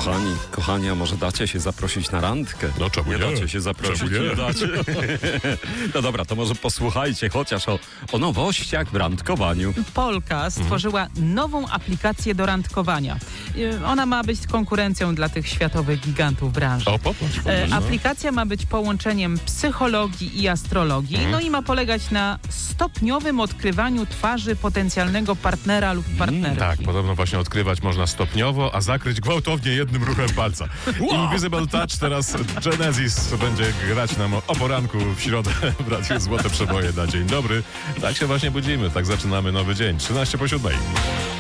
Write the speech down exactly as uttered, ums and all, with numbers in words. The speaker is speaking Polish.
Kochani, kochani, a może dacie się zaprosić na randkę? No czemu nie? nie? dacie się zaprosić, Czemu nie? nie dacie. No dobra, to może posłuchajcie chociaż o, o nowościach w randkowaniu. Polka stworzyła nową aplikację do randkowania. Y, Ona ma być konkurencją dla tych światowych gigantów branży. O, popatrz. E, popatrz, no. Aplikacja ma być połączeniem psychologii i astrologii, no i ma polegać na stopniowym odkrywaniu twarzy potencjalnego partnera lub partnerki. Tak, podobno właśnie odkrywać można stopniowo, a zakryć gwałtownie jednym ruchem palca. Invisible Touch, teraz Genesis będzie grać nam o poranku w środę w Radiu Złote Przeboje na dzień dobry. Tak się właśnie budzimy, tak zaczynamy nowy dzień. trzynaście po siódmej.